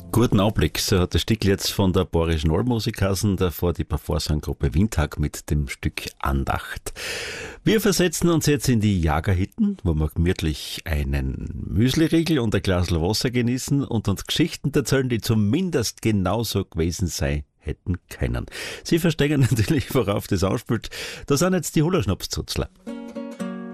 Guten Anblick, so hat das Stück jetzt von der Boris Noll Musikhausen, davor die Parforsan-Gruppe Windhag mit dem Stück Andacht. Wir versetzen uns jetzt in die Jagerhütten, wo wir gemütlich einen Müsliriegel und ein Glas Wasser genießen und uns Geschichten erzählen, die zumindest genauso gewesen sein hätten können. Sie verstehen natürlich, worauf das anspielt. Da sind jetzt die Hullerschnapszutzler.